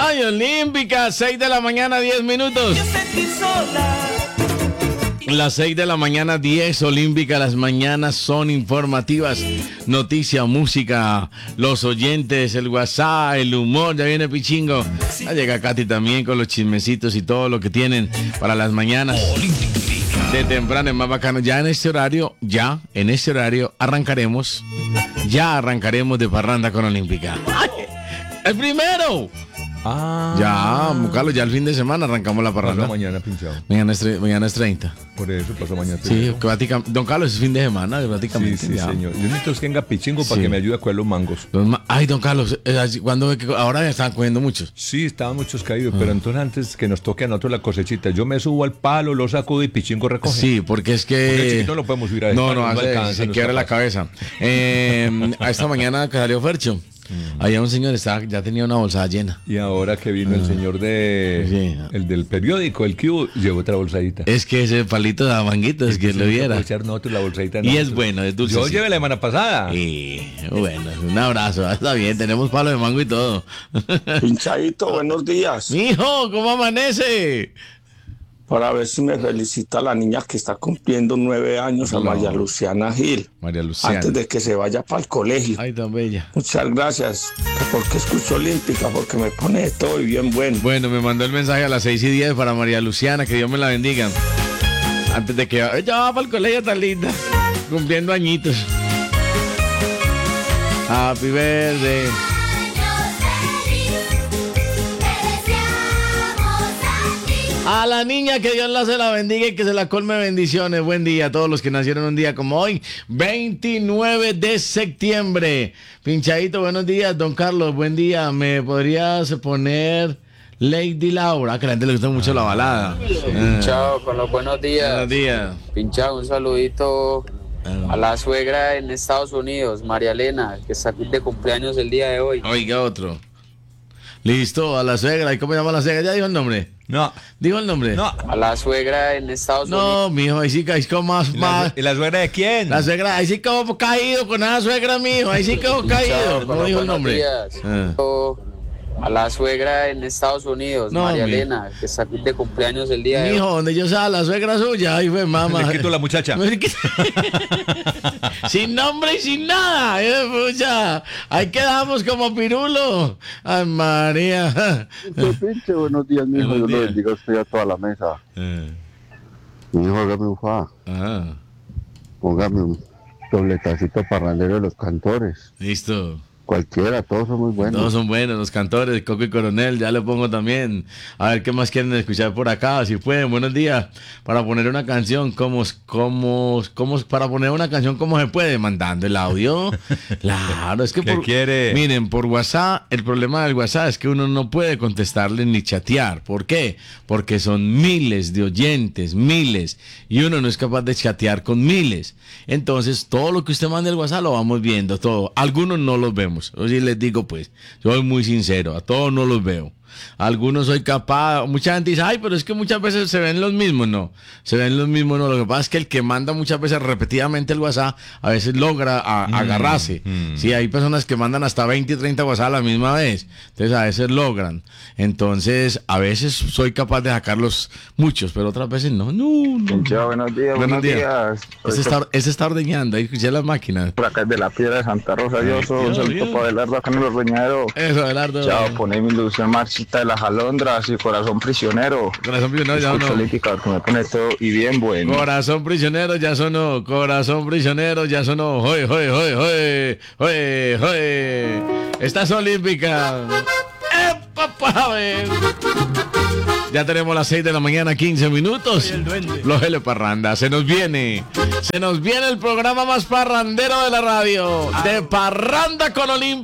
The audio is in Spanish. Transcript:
Ay, Olímpica, 6 de la mañana, 10 minutos. Las 6 de la mañana, 10, Olímpica. Las mañanas son informativas. Noticia, música, los oyentes, el WhatsApp, el humor. Ya viene Pichingo. Ya llega Katy también con los chismecitos y todo lo que tienen para las mañanas. De temprano es más bacano. Ya en este horario arrancaremos. Ya arrancaremos de parranda con Olímpica. ¡Ay! ¡El primero! Ya, Carlos, ya el fin de semana arrancamos la parranda. Pasó mañana pinchado. Mañana es 30. Por eso pasó mañana. Sí, Don Carlos, es fin de semana, prácticamente. Sí, señor. Yo necesito que tenga Pichingo para que me ayude a coger los mangos. Ay, don Carlos, ahora ya están cogiendo muchos. Sí, estaban muchos caídos, pero entonces antes que nos toque a nosotros la cosechita, yo me subo al palo, lo sacudo y Pichingo recoge. Sí, porque es que... Porque el chiquito no lo podemos subir a No, se quiebra la cabeza. A esta mañana que salió Fercho. Allá un señor ya tenía una bolsa llena. Y ahora que vino el señor el del periódico, el Q, llevó otra bolsadita. Es que ese palito de manguitos es que lo viera. Nosotros la bolsadita. Y es bueno, es dulce. Yo llevé la semana pasada. Y bueno, un abrazo. Está bien, tenemos palo de mango y todo. Pinchadito, buenos días. Mijo, ¿cómo amanece? Para ver si me felicita la niña que está cumpliendo 9 años, a María Luciana Gil. María Luciana. Antes de que se vaya para el colegio. Ay, tan bella. Muchas gracias. Porque escucho Olímpica, porque me pone de todo y bien bueno. Bueno, me mandó el mensaje a las 6:10 para María Luciana, que Dios me la bendiga. Antes de que ella va para el colegio tan linda, cumpliendo añitos. Happy birthday. A la niña, que Dios se la bendiga y que se la colme bendiciones. Buen día a todos los que nacieron un día como hoy, 29 de septiembre. Pinchadito, buenos días, don Carlos, buen día. ¿Me podrías poner Lady Laura? Que a la gente le gusta mucho la balada. Pinchado, con los buenos días. Buenos días. Pinchado, un saludito a la suegra en Estados Unidos, María Elena, que está de cumpleaños el día de hoy. Oiga, otro. Listo, a la suegra. ¿Y cómo se llama la suegra? ¿Ya dijo el nombre? No. ¿Dijo el nombre? No. A la suegra en Estados Unidos. No, mijo, ahí sí que es como más. ¿Y la suegra de quién? La suegra, ahí sí quedó caído con esa suegra, mijo. Ahí sí quedó caído. Con No los dijo el buenos nombre. días. A la suegra en Estados Unidos, No, María mijo. Elena, que está de cumpleaños el día de hoy. Mijo, donde yo sea la suegra suya, ahí fue mamá. Le quito la muchacha. Sin nombre y sin nada. Pucha. Ahí quedamos como pirulo. Ay, María. Pinche, buenos días, mijo. Buenos Dios lo días. bendiga a usted y a toda la mesa. Mi hijo, hágame un fa. Póngame un dobletacito parrandero de los cantores. Listo. Cualquiera, todos son muy buenos. Todos son buenos, los cantores, Coco y Coronel, ya le pongo también. A ver qué más quieren escuchar por acá, si pueden. Buenos días. Para poner una canción, para poner una canción, ¿cómo se puede? Mandando el audio. Claro, es que ¿Qué quiere? Miren, por WhatsApp, el problema del WhatsApp es que uno no puede contestarle ni chatear. ¿Por qué? Porque son miles de oyentes, miles, y uno no es capaz de chatear con miles. Entonces, todo lo que usted mande al WhatsApp lo vamos viendo, todo. Algunos no los vemos. Yo sí les digo, pues, soy muy sincero, a todos no los veo. Algunos soy capaz, mucha gente dice, ay, pero es que muchas veces se ven los mismos. No, se ven los mismos, no. Lo que pasa es que el que manda muchas veces repetidamente el WhatsApp, a veces logra agarrarse. Sí, hay personas que mandan hasta 20 y 30 WhatsApp a la misma vez. Entonces, a veces logran. Entonces, a veces soy capaz de sacarlos muchos, pero otras veces no. Pinchado, buenos días, buenos días. Ese está ordeñando, ahí escuché las máquinas. Por acá es de la Piedra de Santa Rosa, yo soy un saludo para Abelardo acá en el ordeñadero. Eso, Abelardo. Chao, poné mi ilusión marchita de las alondras y corazón prisionero. Corazón prisionero ya Escucho no. Olímpica, que me pone todo y bien bueno. Corazón prisionero ya sonó. Corazón prisionero ya sonó. Hoy, hoy, hoy, hoy, hoy, hoy. Estás Olímpica. ¡Papá! Ya tenemos las 6 de la mañana, 15 minutos. Los L Parranda. Se nos viene el programa más parrandero de la radio. De Parranda con Olímpica.